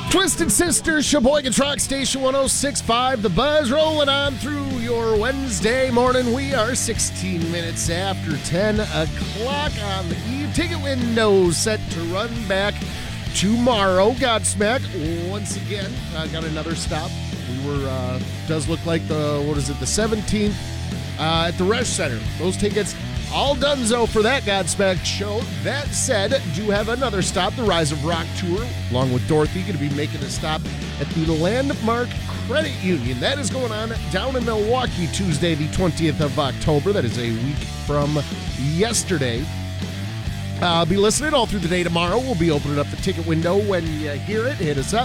Twisted Sister, Sheboygan Rock Station 106.5. The Buzz rolling on through your Wednesday morning. We are 16 minutes after 10 o'clock on the eve. Ticket window set to run back tomorrow. Godsmack, once again, got another stop. We were, does look like the 17th at the Resch Center. Those tickets all donezo for that Godsmack show. That said, do have another stop, the Rise of Rock Tour, along with Dorothy, going to be making a stop at the Landmark Credit Union. That is going on down in Milwaukee Tuesday, the 20th of October. That is a week from yesterday. I'll be listening all through the day tomorrow. We'll be opening up the ticket window when you hear it. Hit us up,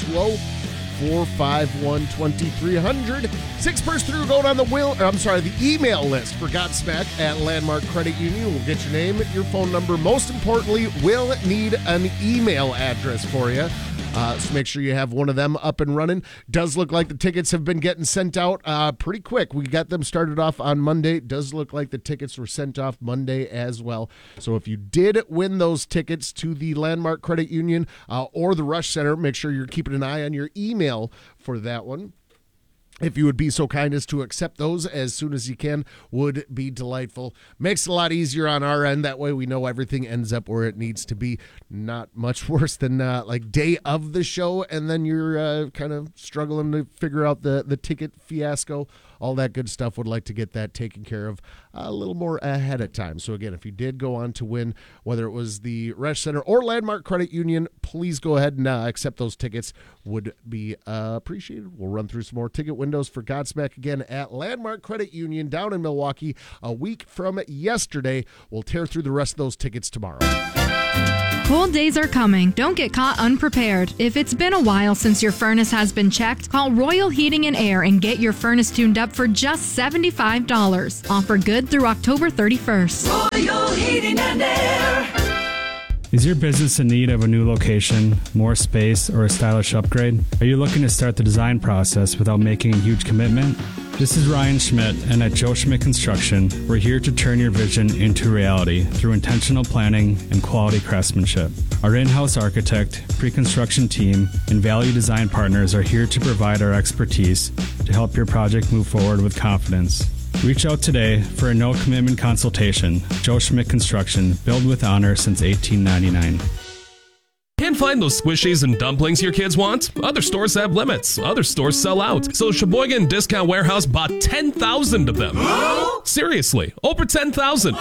920-451-2300. 6 bursts through going on the email list for Godsmack at Landmark Credit Union. We'll get your name, your phone number. Most importantly, we'll need an email address for you. So make sure you have one of them up and running. Does look like the tickets have been getting sent out pretty quick. We got them started off on Monday. Does look like the tickets were sent off Monday as well. So if you did win those tickets to the Landmark Credit Union or the Resch Center, make sure you're keeping an eye on your email for that one. If you would be so kind as to accept those as soon as you can, would be delightful. Makes it a lot easier on our end. That way we know everything ends up where it needs to be. Not much worse than like day of the show, and then you're kind of struggling to figure out the ticket fiasco. All that good stuff. Would like to get that taken care of a little more ahead of time. So again, if you did go on to win, whether it was the Resch Center or Landmark Credit Union, please go ahead and accept those tickets. Would be appreciated. We'll run through some more ticket windows for Godsmack again at Landmark Credit Union down in Milwaukee a week from yesterday. We'll tear through the rest of those tickets tomorrow. Cold days are coming. Don't get caught unprepared. If it's been a while since your furnace has been checked, call Royal Heating and Air and get your furnace tuned up for just $75. Offer good through October 31st. Royal Heating and Air. Is your business in need of a new location, more space, or a stylish upgrade? Are you looking to start the design process without making a huge commitment? This is Ryan Schmidt, and at Joe Schmidt Construction, we're here to turn your vision into reality through intentional planning and quality craftsmanship. Our in-house architect, pre-construction team, and value design partners are here to provide our expertise to help your project move forward with confidence. Reach out today for a no-commitment consultation. Joe Schmidt Construction, built with honor since 1899. Can't find those squishies and dumplings your kids want? Other stores have limits. Other stores sell out. So Sheboygan Discount Warehouse bought 10,000 of them. Seriously, over 10,000.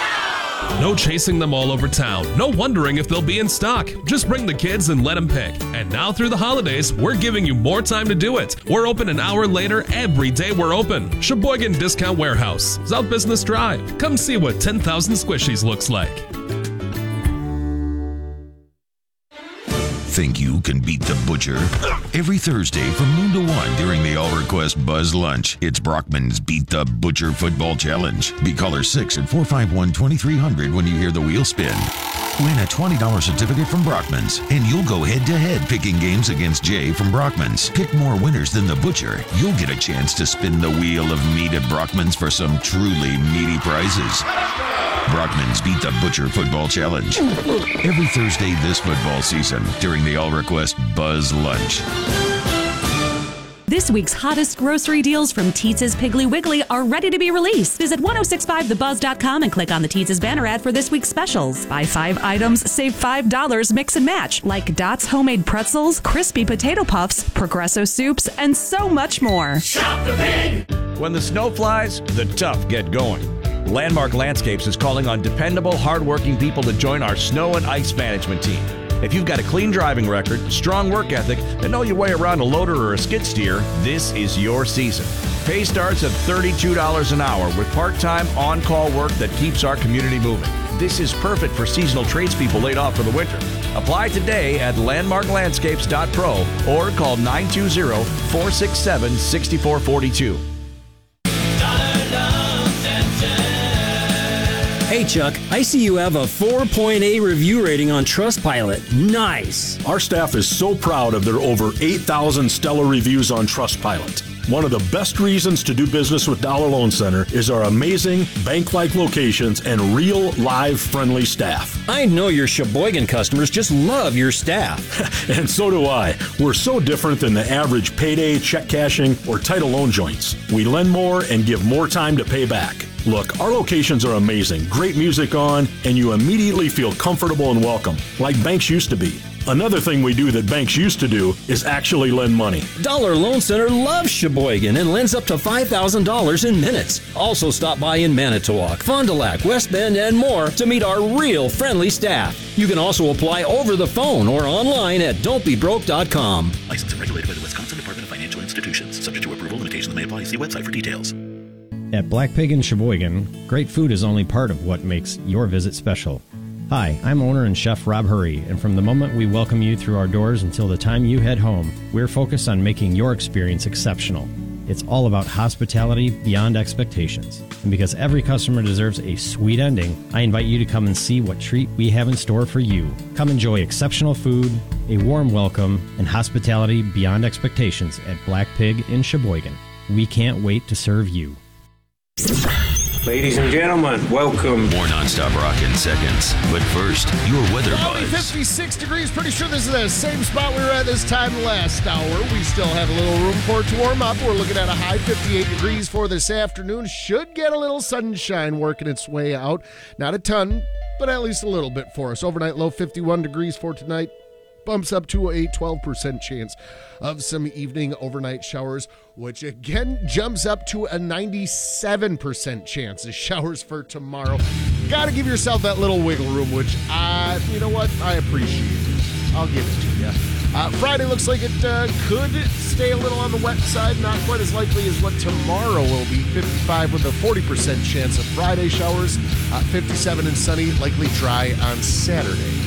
No chasing them all over town. No wondering if they'll be in stock. Just bring the kids and let them pick. And now through the holidays, we're giving you more time to do it. We're open an hour later every day we're open. Sheboygan Discount Warehouse, South Business Drive. Come see what 10,000 squishies looks like. Think you can beat the butcher? Every Thursday from noon to 1 during the All Request Buzz Lunch, it's Brockman's Beat the Butcher Football Challenge. Be caller 6 at 451-2300 when you hear the wheel spin. Win a $20 certificate from Brockman's, and you'll go head-to-head picking games against Jay from Brockman's. Pick more winners than the butcher. You'll get a chance to spin the wheel of meat at Brockman's for some truly meaty prizes. Brockman's Beat the Butcher Football Challenge. Every Thursday this football season during the All Request Buzz Lunch. This week's hottest grocery deals from Teetz's Piggly Wiggly are ready to be released. Visit 1065thebuzz.com and click on the Teetz's banner ad for this week's specials. Buy 5 items, save $5, mix and match, like Dot's homemade pretzels, crispy potato puffs, Progresso soups, and so much more. Shop the Pig! When the snow flies, the tough get going. Landmark Landscapes is calling on dependable, hardworking people to join our snow and ice management team. If you've got a clean driving record, strong work ethic, and know your way around a loader or a skid steer, this is your season. Pay starts at $32 an hour with part-time on-call work that keeps our community moving. This is perfect for seasonal tradespeople laid off for the winter. Apply today at landmarklandscapes.pro or call 920-467-6442. Hey Chuck, I see you have a 4.8 review rating on Trustpilot. Nice. Our staff is so proud of their over 8,000 stellar reviews on Trustpilot. One of the best reasons to do business with Dollar Loan Center is our amazing bank-like locations and real, live, friendly staff. I know your Sheboygan customers just love your staff. And so do I. We're so different than the average payday, check cashing, or title loan joints. We lend more and give more time to pay back. Look, our locations are amazing, great music on, and you immediately feel comfortable and welcome, like banks used to be. Another thing we do that banks used to do is actually lend money. Dollar Loan Center loves Sheboygan and lends up to $5,000 in minutes. Also stop by in Manitowoc, Fond du Lac, West Bend, and more to meet our real friendly staff. You can also apply over the phone or online at don'tbebroke.com. Licensed and regulated by the Wisconsin Department of Financial Institutions. Subject to approval, limitations may apply. See website for details. At Black Pig in Sheboygan, great food is only part of what makes your visit special. Hi, I'm owner and chef Rob Hurry, and from the moment we welcome you through our doors until the time you head home, we're focused on making your experience exceptional. It's all about hospitality beyond expectations. And because every customer deserves a sweet ending, I invite you to come and see what treat we have in store for you. Come enjoy exceptional food, a warm welcome, and hospitality beyond expectations at Black Pig in Sheboygan. We can't wait to serve you. Ladies and gentlemen, welcome. More nonstop rock in seconds. But first, your weather Cloudy, buzz. 56 degrees. Pretty sure this is the same spot we were at this time last hour. We still have a little room for it to warm up. We're looking at a high 58 degrees for this afternoon. Should get a little sunshine working its way out. Not a ton, but at least a little bit for us. Overnight low 51 degrees for tonight. Bumps up to a 12% chance of some evening overnight showers, which again jumps up to a 97% chance of showers for tomorrow. Got to give yourself that little wiggle room, which, you know what, I appreciate. I'll give it to you. Friday looks like it could stay a little on the wet side, not quite as likely as what tomorrow will be. 55 with a 40% chance of Friday showers, 57 and sunny, likely dry on Saturday.